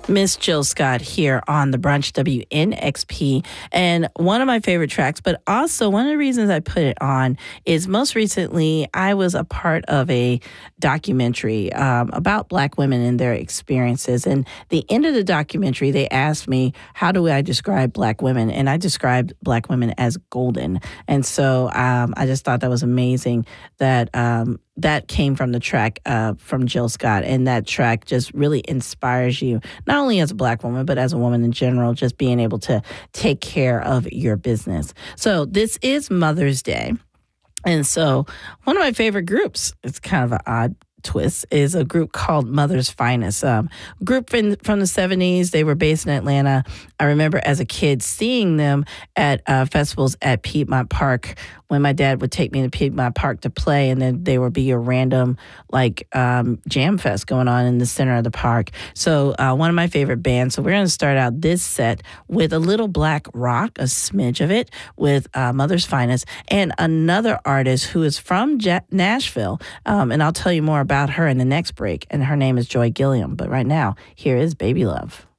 Miss Jill Scott here on the Brunch WNXP. And one of my favorite tracks, but also one of the reasons I put it on is most recently I was a part of a documentary about Black women and their experiences. And the end of the documentary, they asked me, how do I describe Black women? And I described Black women as golden. And so I just thought that was amazing that that came from the track from Jill Scott. And that track just really inspires you, not only as a Black woman, but as a woman in general, just being able to take care of your business. So this is Mother's Day. And so one of my favorite groups, it's kind of an odd twist, is a group called Mother's Finest. Group from the 70s. They were based in Atlanta. I remember as a kid seeing them at festivals at Piedmont Park when my dad would take me to Piedmont Park to play, and then there would be a random jam fest going on in the center of the park. So one of my favorite bands. So we're going to start out this set with a little black rock, a smidge of it, with Mother's Finest, and another artist who is from Nashville. And I'll tell you more about her in the next break. And her name is Joy Gilliam. But right now, here is Baby Love.